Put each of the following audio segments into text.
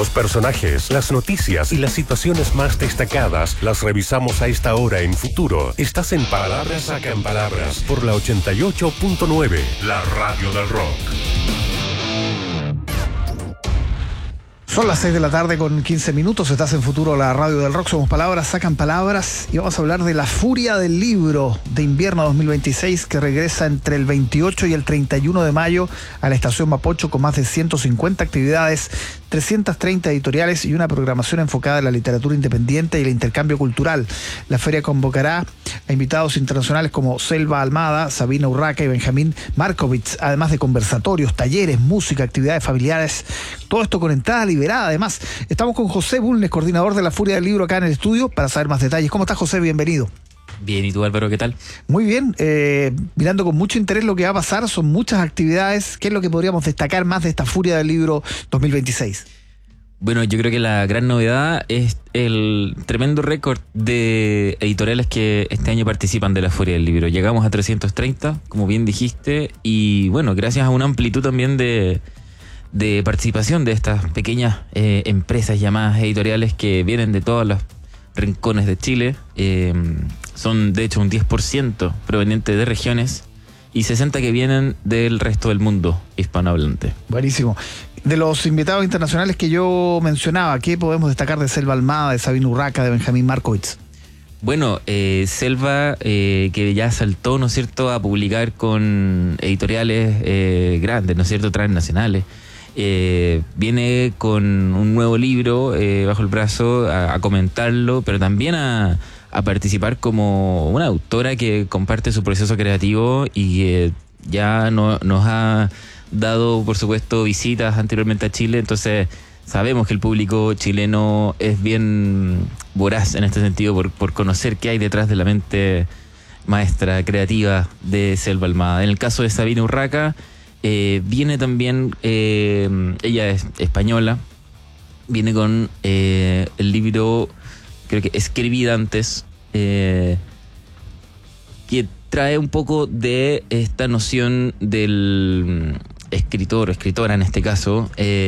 Los personajes, las noticias y las situaciones más destacadas las revisamos a esta hora en Futuro. Estás en Palabras Sacan Palabras por la 88.9, la radio del rock. Son las 6 de la tarde con 15 minutos, estás en Futuro, la radio del rock, somos Palabras Sacan Palabras y vamos a hablar de la furia del libro de invierno 2026 que regresa entre el 28 y el 31 de mayo a la Estación Mapocho con más de 150 actividades, 330 editoriales y una programación enfocada en la literatura independiente y el intercambio cultural. La feria convocará a invitados internacionales como Selva Almada, Sabina Urraca y Benjamín Markovits, además de conversatorios, talleres, música, actividades familiares, todo esto con entrada liberada. Además, estamos con José Bulnes, coordinador de la Furia del Libro acá en el estudio, para saber más detalles. ¿Cómo estás, José? Bienvenido. Bien, ¿y tú, Álvaro, qué tal? Muy bien, mirando con mucho interés lo que va a pasar, son muchas actividades. ¿Qué es lo que podríamos destacar más de esta Furia del Libro 2026? Bueno, yo creo que la gran novedad es el tremendo récord de editoriales que este año participan de la Furia del Libro. Llegamos a 330, como bien dijiste, y bueno, gracias a una amplitud también de participación de estas pequeñas empresas llamadas editoriales que vienen de todos los rincones de Chile. Son de hecho un 10% proveniente de regiones y 60% que vienen del resto del mundo hispanohablante. Buenísimo. De los invitados internacionales que yo mencionaba, ¿qué podemos destacar de Selva Almada, de Sabina Urraca, de Benjamín Markovits? Bueno, Selva, que ya saltó, ¿no es cierto?, a publicar con editoriales grandes, ¿no es cierto?, transnacionales. Viene con un nuevo libro bajo el brazo a comentarlo, pero también a participar como una autora que comparte su proceso creativo y ya nos ha dado, por supuesto, visitas anteriormente a Chile. Entonces sabemos que el público chileno es bien voraz en este sentido por conocer qué hay detrás de la mente maestra creativa de Selva Almada. En el caso de Sabina Urraca, viene también, ella es española, viene con el libro, creo que Escribida antes, que trae un poco de esta noción del escritor o escritora en este caso,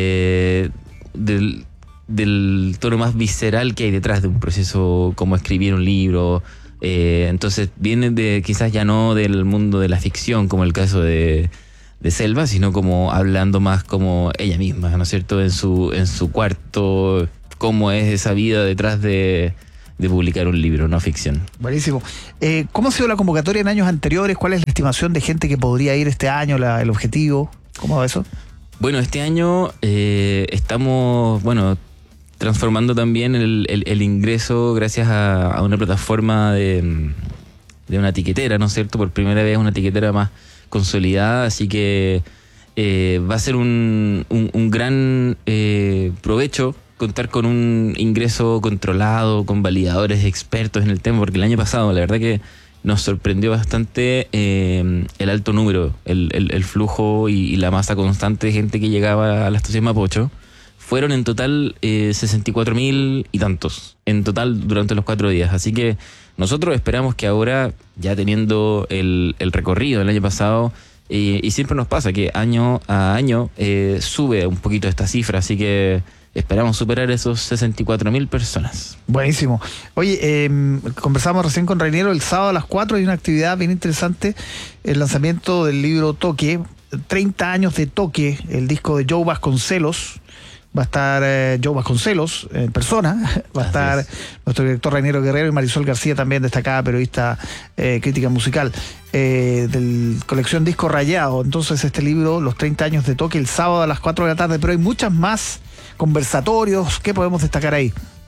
del tono más visceral que hay detrás de un proceso como escribir un libro. Entonces viene de quizás ya no del mundo de la ficción como el caso de Selva, sino como hablando más como ella misma, ¿no es cierto?, en su cuarto, cómo es esa vida detrás de publicar un libro, no ficción. Buenísimo. ¿Cómo ha sido la convocatoria en años anteriores? ¿Cuál es la estimación de gente que podría ir este año, el objetivo? ¿Cómo va eso? Bueno, este año estamos, transformando también el ingreso gracias a una plataforma de una etiquetera, ¿no es cierto? Por primera vez una etiquetera más consolidada, así que va a ser un gran provecho contar con un ingreso controlado, con validadores expertos en el tema, porque el año pasado la verdad que nos sorprendió bastante el alto número, el flujo y la masa constante de gente que llegaba a la estación Mapocho. Fueron en total 64.000 y tantos, en total durante los 4 días, así que nosotros esperamos que ahora, ya teniendo el recorrido del año pasado, y siempre nos pasa que año a año sube un poquito esta cifra, así que esperamos superar esos 64.000 personas. Buenísimo. Oye, conversamos recién con Reiniero, el sábado a las 4 hay una actividad bien interesante, el lanzamiento del libro Toque, 30 años de Toque, el disco de Joe Vasconcelos. Va a estar Joe Vasconcelos en persona, va a estar nuestro director Reiniero Guerrero y Marisol García, también destacada periodista crítica musical, del colección Disco Rayado. Entonces este libro, Los 30 años de Toque, el sábado a las 4 de la tarde, pero hay muchas más conversatorios. ¿Qué podemos destacar ahí?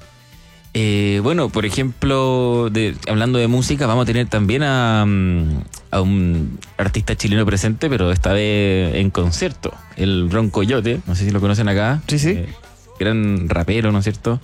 Por ejemplo, hablando de música, vamos a tener también a un artista chileno presente, pero esta vez en concierto, el Ron Coyote, no sé si lo conocen acá. Sí. Gran rapero, ¿no es cierto?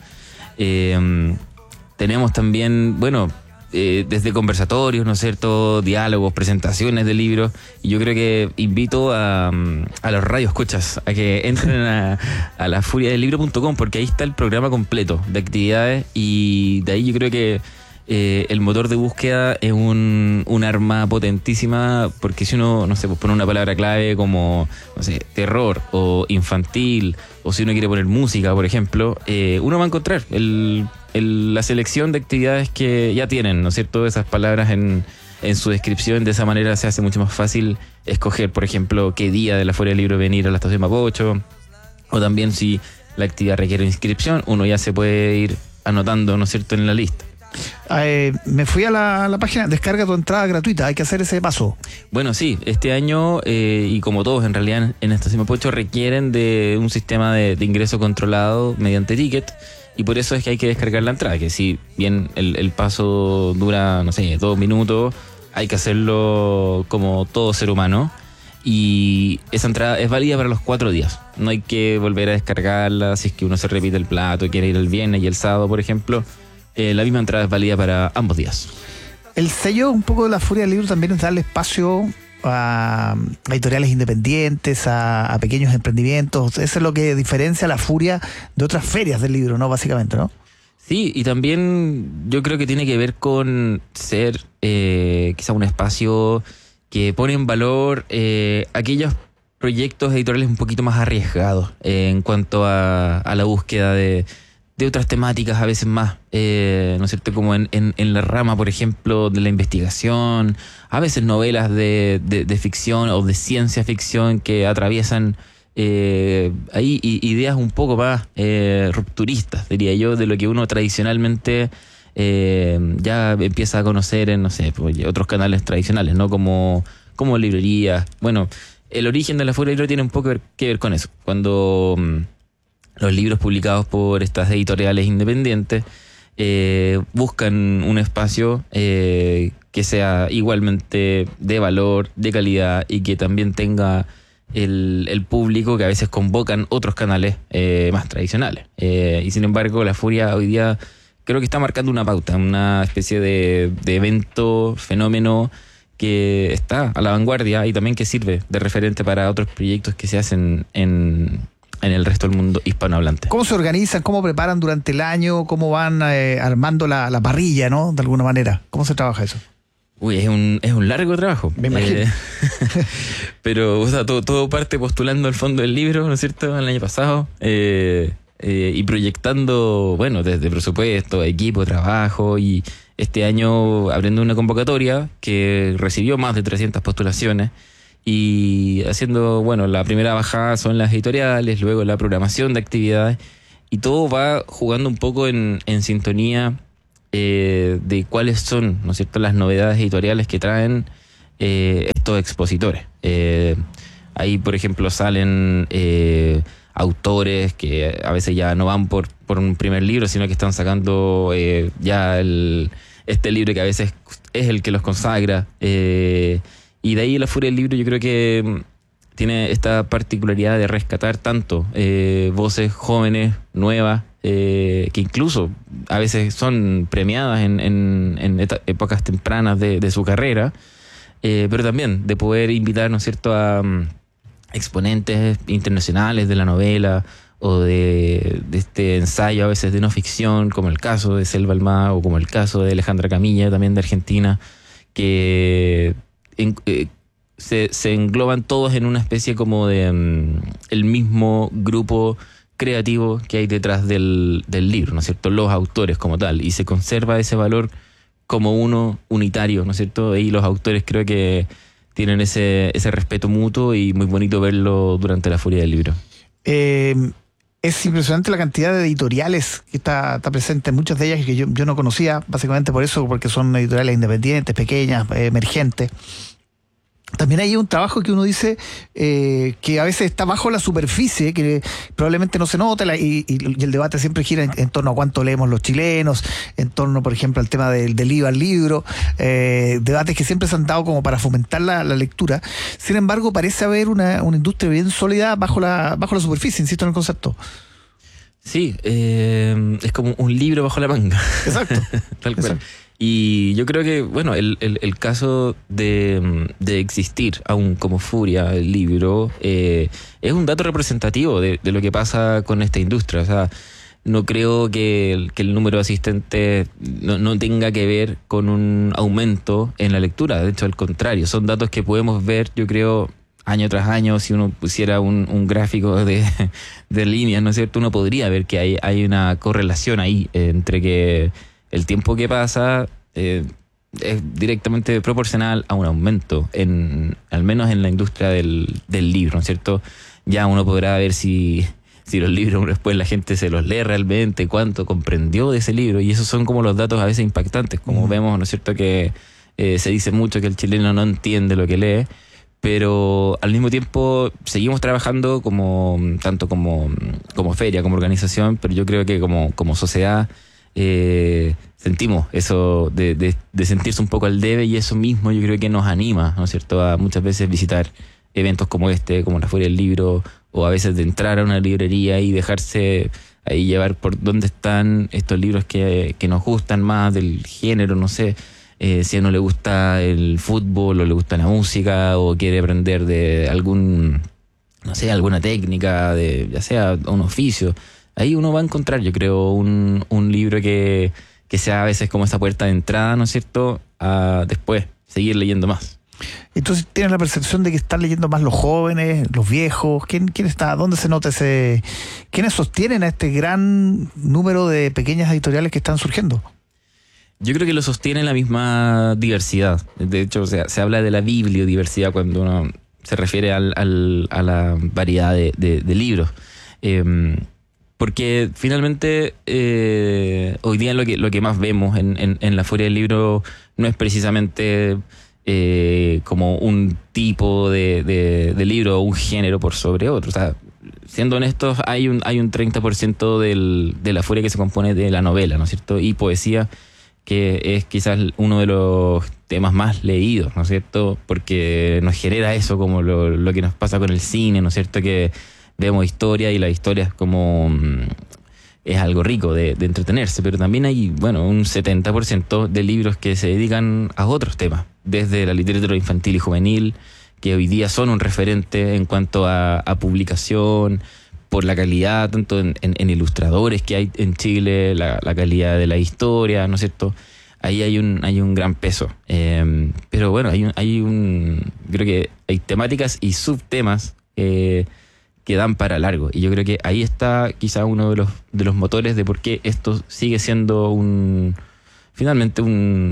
Tenemos también, desde conversatorios, ¿no es cierto?, diálogos, presentaciones de libros, y yo creo que invito a los radioescuchas a que entren a la furiadelibro.com, porque ahí está el programa completo de actividades, y de ahí yo creo que el motor de búsqueda es un arma potentísima, porque si uno, no sé, pues pone una palabra clave como, no sé, terror o infantil, o si uno quiere poner música, por ejemplo, uno va a encontrar la selección de actividades que ya tienen, ¿no es cierto?, esas palabras en su descripción. De esa manera se hace mucho más fácil escoger, por ejemplo, qué día de la Feria del Libro venir a la estación Mapocho, o también si la actividad requiere inscripción, uno ya se puede ir anotando, ¿no es cierto?, en la lista. Me fui a la página, descarga tu entrada gratuita, hay que hacer ese paso. Bueno, sí, este año, y como todos en realidad en Estación Mapocho, requieren de un sistema de ingreso controlado mediante ticket, y por eso es que hay que descargar la entrada, que si bien el paso dura, no sé, 2 minutos, hay que hacerlo como todo ser humano. Y esa entrada es válida para los 4 días. No hay que volver a descargarla si es que uno se repite el plato y quiere ir el viernes y el sábado, por ejemplo. La misma entrada es válida para ambos días. El sello un poco de la Furia del Libro también es darle espacio a editoriales independientes, a pequeños emprendimientos. Eso es lo que diferencia a la Furia de otras ferias del libro, ¿no? Básicamente, ¿no? Sí, y también yo creo que tiene que ver con ser quizá un espacio que pone en valor aquellos proyectos editoriales un poquito más arriesgados en cuanto a la búsqueda de otras temáticas, a veces más, ¿no es cierto?, como en la rama, por ejemplo, de la investigación, a veces novelas de ficción o de ciencia ficción que atraviesan ahí ideas un poco más rupturistas, diría yo, de lo que uno tradicionalmente ya empieza a conocer en, no sé, pues, otros canales tradicionales, ¿no? Como librerías. Bueno, el origen de la Feria del Libro tiene un poco que ver con eso. Cuando los libros publicados por estas editoriales independientes buscan un espacio que sea igualmente de valor, de calidad, y que también tenga el público que a veces convocan otros canales más tradicionales. Y sin embargo, la Furia hoy día creo que está marcando una pauta, una especie de evento, fenómeno que está a la vanguardia y también que sirve de referente para otros proyectos que se hacen en el resto del mundo hispanohablante. ¿Cómo se organizan? ¿Cómo preparan durante el año? ¿Cómo van armando la parrilla, ¿no? De alguna manera. ¿Cómo se trabaja eso? Uy, es un largo trabajo. Me imagino. Pero, o sea, todo parte postulando al fondo del libro, ¿no es cierto?, el año pasado. Y proyectando, bueno, desde presupuesto, equipo, trabajo, y este año abriendo una convocatoria que recibió más de 300 postulaciones y haciendo, bueno, la primera bajada son las editoriales, luego la programación de actividades, y todo va jugando un poco en sintonía de cuáles son, ¿no es cierto?, las novedades editoriales que traen estos expositores. Ahí, por ejemplo, salen autores que a veces ya no van por un primer libro, sino que están sacando ya este libro que a veces es el que los consagra. Y de ahí la Furia del Libro yo creo que tiene esta particularidad de rescatar tanto voces jóvenes, nuevas, que incluso a veces son premiadas en épocas tempranas de su carrera, pero también de poder invitar, ¿no es cierto?, a exponentes internacionales de la novela o de este ensayo a veces de no ficción, como el caso de Selva Almada o como el caso de Alejandra Camilla, también de Argentina, que se engloban todos en una especie como de el mismo grupo creativo que hay detrás del libro, ¿no es cierto?, los autores como tal, y se conserva ese valor como uno unitario, ¿no es cierto?, y los autores creo que tienen ese respeto mutuo, y muy bonito verlo durante la Furia del Libro. Es impresionante la cantidad de editoriales que está presente, muchas de ellas que yo no conocía, básicamente por eso, porque son editoriales independientes, pequeñas, emergentes. También hay un trabajo que uno dice que a veces está bajo la superficie, que probablemente no se nota, y el debate siempre gira en torno a cuánto leemos los chilenos, en torno, por ejemplo, al tema del IVA al libro, debates que siempre se han dado como para fomentar la lectura. Sin embargo, parece haber una industria bien sólida bajo la superficie, insisto en el concepto. Sí, es como un libro bajo la manga. Exacto. Tal cual. Exacto. Y yo creo que, bueno, el caso de existir aún como Furia, el libro, es un dato representativo de lo que pasa con esta industria. O sea, no creo que el número de asistentes no tenga que ver con un aumento en la lectura. De hecho, al contrario, son datos que podemos ver, yo creo, año tras año. Si uno pusiera un gráfico de líneas, ¿no es cierto?, uno podría ver que hay una correlación ahí entre que el tiempo que pasa es directamente proporcional a un aumento, al menos en la industria del libro, ¿no es cierto? Ya uno podrá ver si los libros después la gente se los lee realmente, cuánto comprendió de ese libro, y esos son como los datos a veces impactantes, como vemos, ¿no es cierto?, que se dice mucho que el chileno no entiende lo que lee, pero al mismo tiempo seguimos trabajando tanto como feria, como organización, pero yo creo que como sociedad sentimos eso de sentirse un poco al debe, y eso mismo yo creo que nos anima, ¿no es cierto?, a muchas veces visitar eventos como como la Feria del Libro, o a veces de entrar a una librería y dejarse ahí llevar por dónde están estos libros que nos gustan más del género, no sé, si a uno le gusta el fútbol o le gusta la música o quiere aprender de alguna técnica, ya sea un oficio. Ahí uno va a encontrar, yo creo, un libro que sea a veces como esa puerta de entrada, ¿no es cierto?, a después seguir leyendo más. Entonces, ¿tienes la percepción de que están leyendo más los jóvenes, los viejos? ¿Quién está? ¿Dónde se nota quiénes sostienen a este gran número de pequeñas editoriales que están surgiendo? Yo creo que lo sostiene la misma diversidad. De hecho, se habla de la bibliodiversidad cuando uno se refiere a la variedad de libros. Porque finalmente hoy día lo que más vemos en la Feria del Libro no es precisamente como un tipo de libro o un género por sobre otro. O sea, siendo honestos, hay un 30% de la feria que se compone de la novela, ¿no es cierto?, y poesía, que es quizás uno de los temas más leídos, ¿no es cierto?, porque nos genera eso, como lo que nos pasa con el cine, ¿no es cierto?, que vemos historia, y la historia es como es algo rico de entretenerse, pero también hay, un 70% de libros que se dedican a otros temas, desde la literatura infantil y juvenil, que hoy día son un referente en cuanto a publicación, por la calidad, tanto en ilustradores que hay en Chile, la calidad de la historia, ¿no es cierto? Ahí hay un gran peso. Pero bueno, creo que hay temáticas y subtemas que dan para largo. Y yo creo que ahí está quizá uno de los motores de por qué esto sigue siendo finalmente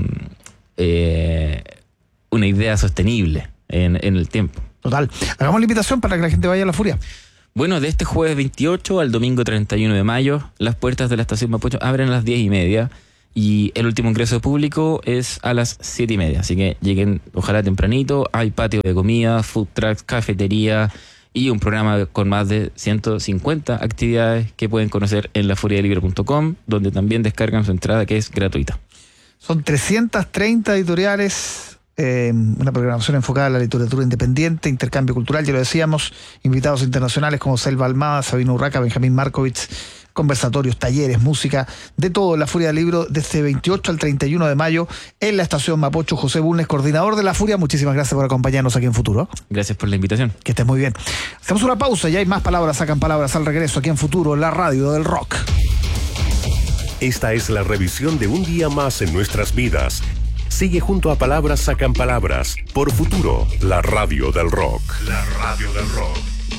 una idea sostenible en el tiempo. Total. Hagamos la invitación para que la gente vaya a la Furia. Bueno, de este jueves 28 al domingo 31 de mayo, las puertas de la estación Mapocho abren a las 10:30 y el último ingreso de público es a las 7:30. Así que lleguen, ojalá tempranito. Hay patio de comida, food trucks, cafetería y un programa con más de 150 actividades que pueden conocer en lafuriadelibro.com, donde también descargan su entrada, que es gratuita. Son 330 editoriales, una programación enfocada a la literatura independiente, intercambio cultural, ya lo decíamos, invitados internacionales como Selva Almada, Sabino Urraca, Benjamín Markovits, conversatorios, talleres, música, de todo en la Furia del Libro desde 28 al 31 de mayo en la estación Mapocho. José Bulnes, coordinador de la Furia, muchísimas gracias por acompañarnos aquí en Futuro. Gracias por la invitación. Que estés muy bien. Hacemos una pausa y hay más palabras, sacan palabras al regreso aquí en Futuro, la radio del rock. Esta es la revisión de un día más en nuestras vidas. Sigue junto a Palabras Sacan Palabras por Futuro, la radio del rock. La radio del rock.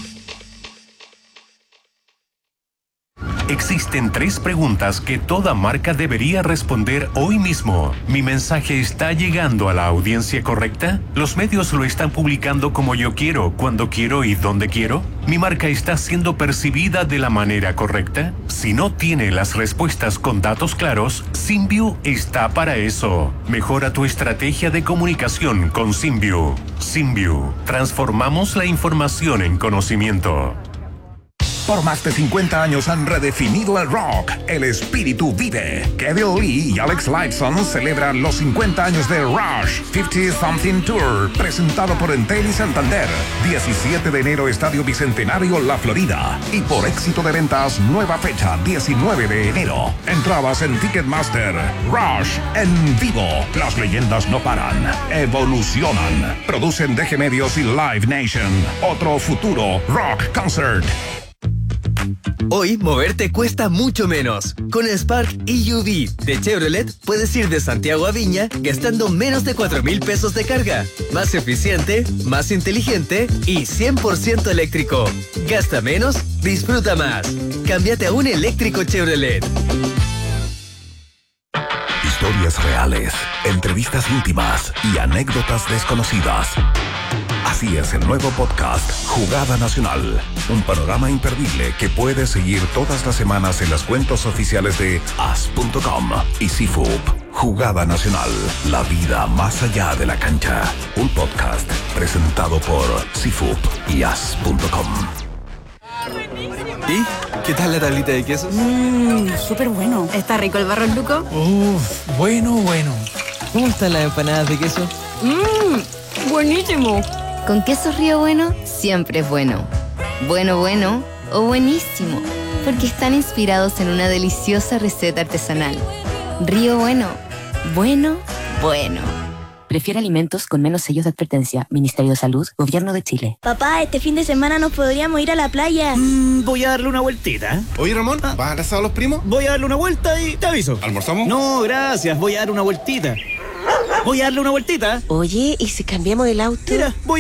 Existen 3 preguntas que toda marca debería responder hoy mismo. ¿Mi mensaje está llegando a la audiencia correcta? ¿Los medios lo están publicando como yo quiero, cuando quiero y donde quiero? ¿Mi marca está siendo percibida de la manera correcta? Si no tiene las respuestas con datos claros, Symview está para eso. Mejora tu estrategia de comunicación con Symview. Symview. Transformamos la información en conocimiento. Por más de 50 años han redefinido el rock. El espíritu vive. Kevin Lee y Alex Lifeson celebran los 50 años de Rush 50 Something Tour, presentado por Entel y Santander. 17 de enero, Estadio Bicentenario, La Florida. Y por éxito de ventas, nueva fecha, 19 de enero. Entradas en Ticketmaster. Rush en vivo. Las leyendas no paran, evolucionan. Producen DG Medios y Live Nation. Otro Futuro Rock Concert. Hoy, moverte cuesta mucho menos. Con el Spark EUV de Chevrolet, puedes ir de Santiago a Viña gastando menos de 4,000 pesos de carga. Más eficiente, más inteligente y 100% eléctrico. Gasta menos, disfruta más. Cámbiate a un eléctrico Chevrolet. Historias reales, entrevistas íntimas y anécdotas desconocidas. Así es el nuevo podcast Jugada Nacional, un panorama imperdible que puedes seguir todas las semanas en las cuentas oficiales de as.com y CIFUP. Jugada Nacional, la vida más allá de la cancha. Un podcast presentado por CIFUP y as.com. ¿Y qué tal la tablita de queso? Súper bueno. ¿Está rico el barro luco? Bueno. ¿Cómo están las empanadas de queso? Buenísimo. Con queso Río Bueno, siempre es bueno. Bueno o buenísimo, porque están inspirados en una deliciosa receta artesanal. Río Bueno. Bueno. Prefiere alimentos con menos sellos de advertencia. Ministerio de Salud, Gobierno de Chile. Papá, este fin de semana nos podríamos ir a la playa. Voy a darle una vueltita. Oye, Ramón, ¿vas a abrazar a los primos? Voy a darle una vuelta y te aviso. ¿Almorzamos? No, gracias. Voy a darle una vueltita. Voy a darle una vueltita. Oye, ¿y si cambiamos el auto? Mira, voy